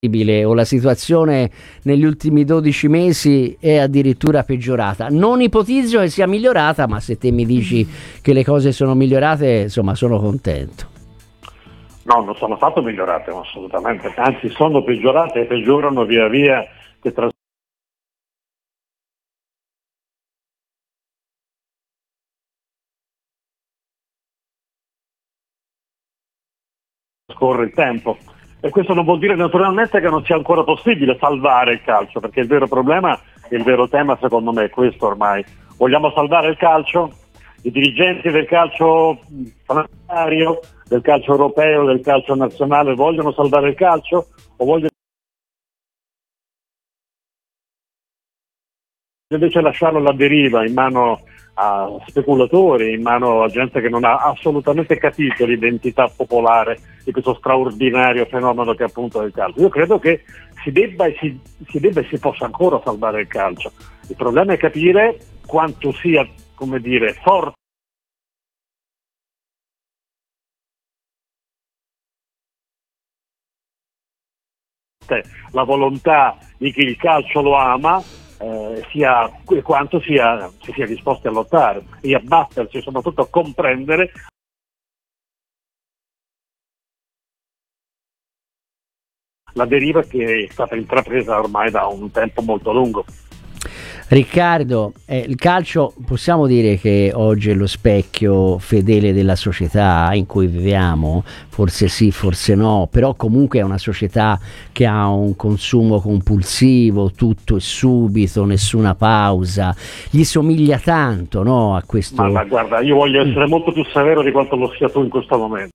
o la situazione negli ultimi 12 mesi è addirittura peggiorata. Non ipotizzo che sia migliorata, ma se te mi dici che le cose sono migliorate, insomma, sono contento. No, non sono affatto migliorate, assolutamente, anzi sono peggiorate e peggiorano via via che scorre il tempo. E questo non vuol dire naturalmente che non sia ancora possibile salvare il calcio, perché il vero problema e il vero tema secondo me è questo ormai. Vogliamo salvare il calcio? I dirigenti del calcio planetario, del calcio europeo, del calcio nazionale vogliono salvare il calcio o vogliono invece lasciarlo alla deriva in mano a speculatori, in mano a gente che non ha assolutamente capito l'identità popolare di questo straordinario fenomeno che è appunto il calcio? Io credo che si debba e si possa ancora salvare il calcio. Il problema è capire quanto sia, come dire, forte la volontà di chi il calcio lo ama, quanto si sia disposti a lottare e a battersi, soprattutto a comprendere la deriva che è stata intrapresa ormai da un tempo molto lungo. Riccardo, il calcio possiamo dire che oggi è lo specchio fedele della società in cui viviamo? Forse sì, forse no, però comunque è una società che ha un consumo compulsivo, tutto e subito, nessuna pausa, gli somiglia tanto, no, a questo... Ma guarda, io voglio essere molto più severo di quanto lo sia tu in questo momento.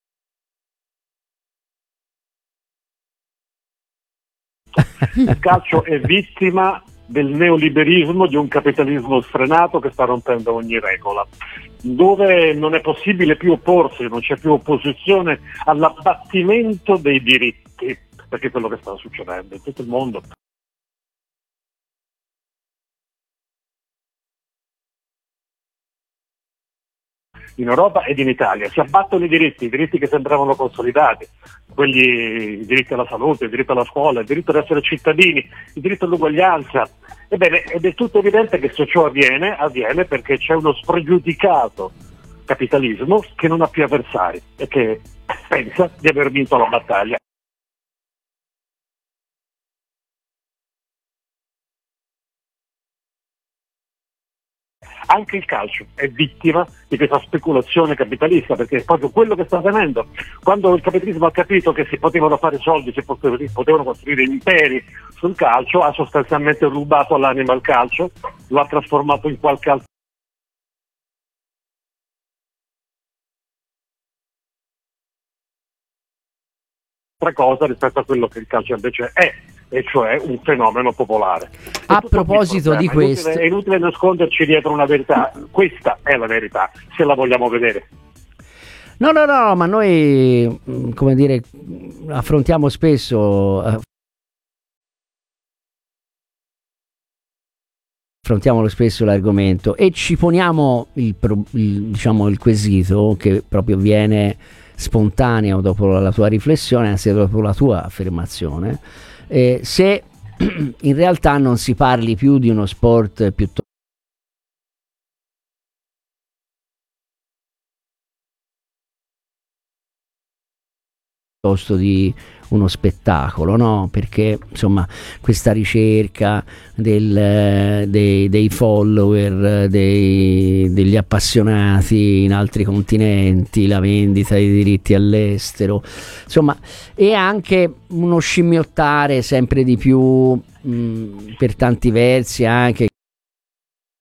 Il calcio è vittima del neoliberismo, di un capitalismo sfrenato che sta rompendo ogni regola, dove non è possibile più opporsi, non c'è più opposizione all'abbattimento dei diritti, perché è quello che sta succedendo in tutto il mondo. In Europa ed in Italia si abbattono i diritti che sembravano consolidati, i diritti alla salute, il diritto alla scuola, il diritto ad essere cittadini, il diritto all'uguaglianza. Ebbene, ed è tutto evidente che se ciò avviene perché c'è uno spregiudicato capitalismo che non ha più avversari e che pensa di aver vinto la battaglia. Anche il calcio è vittima di questa speculazione capitalista, perché è proprio quello che sta avvenendo. Quando il capitalismo ha capito che si potevano fare soldi, si potevano costruire imperi sul calcio, ha sostanzialmente rubato l'anima al calcio, lo ha trasformato in qualche altra cosa rispetto a quello che il calcio invece è, e cioè un fenomeno popolare. A proposito di questo, è inutile nasconderci dietro una verità, questa è la verità, se la vogliamo vedere. No, ma noi, come dire, affrontiamo spesso l'argomento e ci poniamo il quesito che proprio viene spontaneo dopo la tua riflessione, anzi dopo la tua affermazione, se in realtà non si parli più di uno sport piuttosto di uno spettacolo, no? Perché insomma questa ricerca dei follower, degli appassionati in altri continenti, la vendita dei diritti all'estero, insomma, e anche uno scimmiottare sempre di più per tanti versi anche